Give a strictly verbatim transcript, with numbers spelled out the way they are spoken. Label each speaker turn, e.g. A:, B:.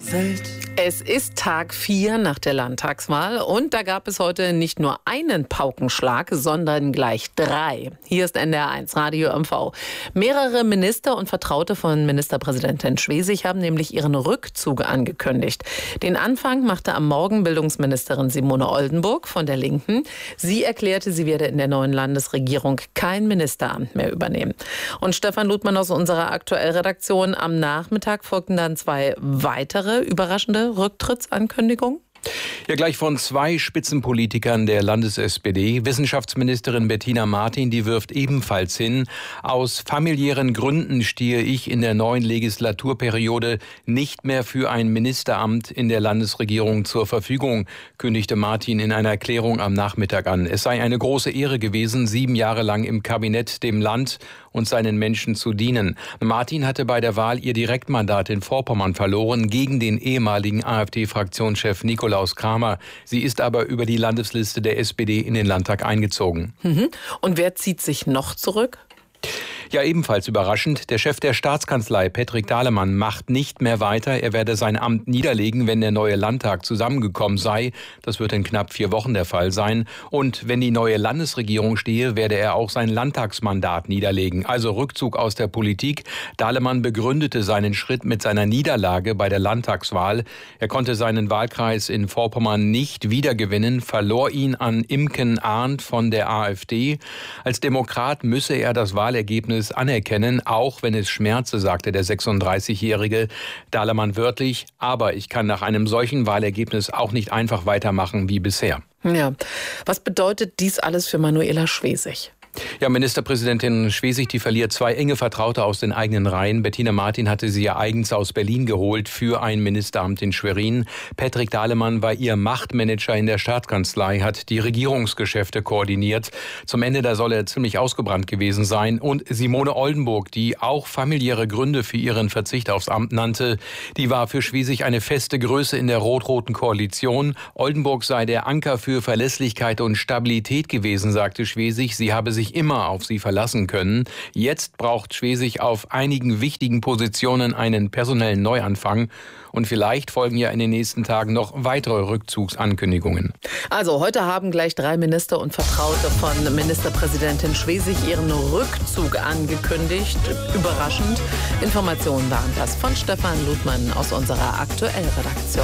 A: Welt. Es ist Tag vier nach der Landtagswahl und da gab es heute nicht nur einen Paukenschlag, sondern gleich drei. Hier ist N D R eins Radio M V. Mehrere Minister und Vertraute von Ministerpräsidentin Schwesig haben nämlich ihren Rückzug angekündigt. Den Anfang machte am Morgen Bildungsministerin Simone Oldenburg von der Linken. Sie erklärte, sie werde in der neuen Landesregierung kein Ministeramt mehr übernehmen. Und Stefan Ludmann aus unserer Aktuellredaktion: Am Nachmittag folgten dann zwei weitere überraschende Rücktrittsankündigungen.
B: Ja, gleich von zwei Spitzenpolitikern der Landes-S P D. Wissenschaftsministerin Bettina Martin, die wirft ebenfalls hin: Aus familiären Gründen stehe ich in der neuen Legislaturperiode nicht mehr für ein Ministeramt in der Landesregierung zur Verfügung, kündigte Martin in einer Erklärung am Nachmittag an. Es sei eine große Ehre gewesen, sieben Jahre lang im Kabinett dem Land und seinen Menschen zu dienen. Martin hatte bei der Wahl ihr Direktmandat in Vorpommern verloren gegen den ehemaligen AfD-Fraktionschef Nikolaus Kramer. Sie ist aber über die Landesliste der S P D in den Landtag eingezogen.
A: Mhm. Und wer zieht sich noch zurück?
B: Ja, ebenfalls überraschend. Der Chef der Staatskanzlei, Patrick Dahlemann, macht nicht mehr weiter. Er werde sein Amt niederlegen, wenn der neue Landtag zusammengekommen sei. Das wird in knapp vier Wochen der Fall sein. Und wenn die neue Landesregierung stehe, werde er auch sein Landtagsmandat niederlegen. Also Rückzug aus der Politik. Dahlemann begründete seinen Schritt mit seiner Niederlage bei der Landtagswahl. Er konnte seinen Wahlkreis in Vorpommern nicht wiedergewinnen, verlor ihn an Imken Arndt von der AfD. Als Demokrat müsse er das Wahlergebnis anerkennen, auch wenn es schmerze, sagte der sechsunddreißigjährige. Dahlemann wörtlich: Aber ich kann nach einem solchen Wahlergebnis auch nicht einfach weitermachen wie bisher.
A: Ja. Was bedeutet dies alles für Manuela Schwesig?
B: Ja, Ministerpräsidentin Schwesig, die verliert zwei enge Vertraute aus den eigenen Reihen. Bettina Martin hatte sie ja eigens aus Berlin geholt für ein Ministeramt in Schwerin. Patrick Dahlemann war ihr Machtmanager in der Staatskanzlei, hat die Regierungsgeschäfte koordiniert. Zum Ende, da soll er ziemlich ausgebrannt gewesen sein. Und Simone Oldenburg, die auch familiäre Gründe für ihren Verzicht aufs Amt nannte, die war für Schwesig eine feste Größe in der rot-roten Koalition. Oldenburg sei der Anker für Verlässlichkeit und Stabilität gewesen, sagte Schwesig. Sie habe sich immer auf sie verlassen können. Jetzt braucht Schwesig auf einigen wichtigen Positionen einen personellen Neuanfang. Und vielleicht folgen ja in den nächsten Tagen noch weitere Rückzugsankündigungen.
A: Also heute haben gleich drei Minister und Vertraute von Ministerpräsidentin Schwesig ihren Rückzug angekündigt. Überraschend. Informationen waren das von Stefan Ludmann aus unserer Aktuellredaktion.